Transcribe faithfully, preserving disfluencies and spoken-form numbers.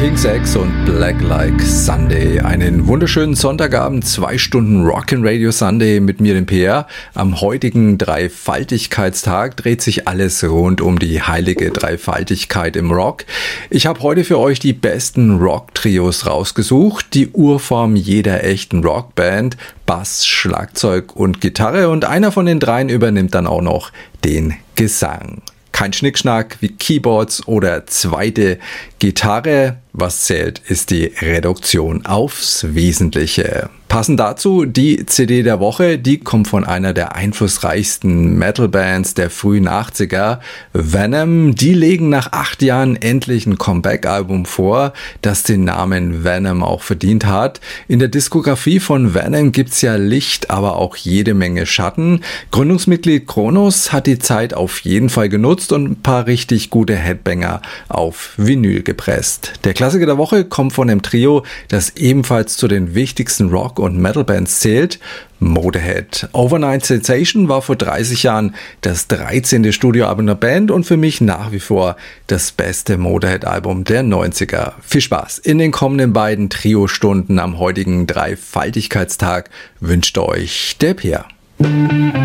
King's X und Black Like Sunday. Einen wunderschönen Sonntagabend, zwei Stunden Rockin' Radio Sunday mit mir, dem P R. Am heutigen Dreifaltigkeitstag dreht sich alles rund um die heilige Dreifaltigkeit im Rock. Ich habe heute für euch die besten Rock-Trios rausgesucht, die Urform jeder echten Rockband, Bass, Schlagzeug und Gitarre, und einer von den dreien übernimmt dann auch noch den Gesang. Kein Schnickschnack wie Keyboards oder zweite Gitarre. Was zählt, ist die Reduktion aufs Wesentliche. Passend dazu die C D der Woche, die kommt von einer der einflussreichsten Metal-Bands der frühen achtziger, Venom. Die legen nach acht Jahren endlich ein Comeback-Album vor, das den Namen Venom auch verdient hat. In der Diskografie von Venom gibt's ja Licht, aber auch jede Menge Schatten. Gründungsmitglied Kronos hat die Zeit auf jeden Fall genutzt und ein paar richtig gute Headbanger auf Vinyl gepresst. Der Klassiker der Woche kommt von dem Trio, das ebenfalls zu den wichtigsten Rock- und Metal-Bands zählt, Motorhead. Overnight Sensation war vor dreißig Jahren das dreizehnte Studioalbum der Band und für mich nach wie vor das beste Motorhead-Album der neunziger. Viel Spaß in den kommenden beiden Trio-Stunden am heutigen Dreifaltigkeitstag wünscht euch der P R.